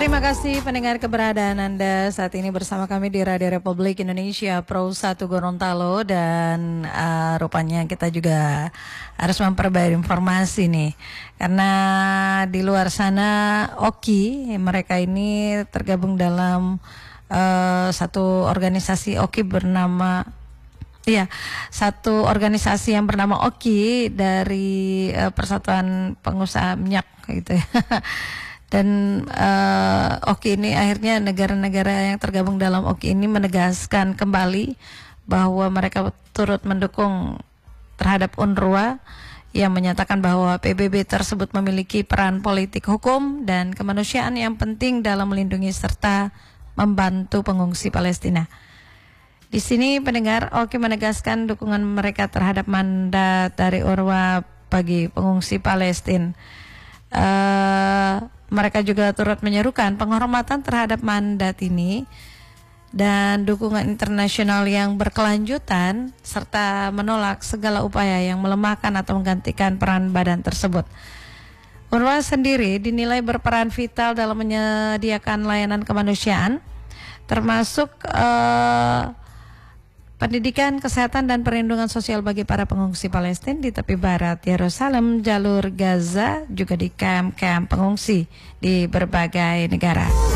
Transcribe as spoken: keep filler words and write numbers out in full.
Terima kasih pendengar keberadaan Anda saat ini bersama kami di Radio Republik Indonesia Pro satu Gorontalo dan uh, rupanya kita juga harus memperbarui informasi nih karena di luar sana Oki mereka ini tergabung dalam uh, satu organisasi Oki bernama Iya, satu organisasi yang bernama Oki dari uh, Persatuan Pengusaha Minyak gitu ya. Dan uh, Oki ini akhirnya negara-negara yang tergabung dalam Oki ini menegaskan kembali bahwa mereka turut mendukung terhadap UNRWA yang menyatakan bahwa P B B tersebut memiliki peran politik hukum dan kemanusiaan yang penting dalam melindungi serta membantu pengungsi Palestina. Di sini pendengar Oki menegaskan dukungan mereka terhadap mandat dari UNRWA bagi pengungsi Palestina. Uh, mereka juga turut menyerukan penghormatan terhadap mandat ini dan dukungan internasional yang berkelanjutan serta menolak segala upaya yang melemahkan atau menggantikan peran badan tersebut. UNRWA sendiri dinilai berperan vital dalam menyediakan layanan kemanusiaan termasuk uh, pendidikan, kesehatan, dan perlindungan sosial bagi para pengungsi Palestina di tepi barat Yerusalem, jalur Gaza, juga di kamp-kamp pengungsi di berbagai negara.